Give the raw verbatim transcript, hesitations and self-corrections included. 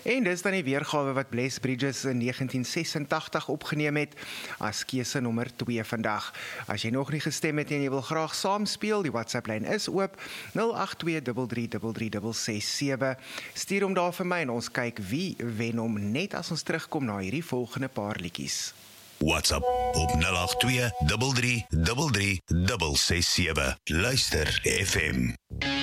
En dis dan die weergawe wat Bless Bridges in negentien sesentagtig opgeneem het as keuse nommer twee vandag. As jy nog nie gestem het en jy wil graag saamspeel, die WhatsApp-lyn is oop nul agt twee drie drie drie drie ses ses sewe. Stuur hom daar vir my en ons kyk wie wen hom net as ons terugkom na hierdie volgende paar liedjies. WhatsApp op nul agt twee drie drie drie drie ses ses sewe. Luister F M.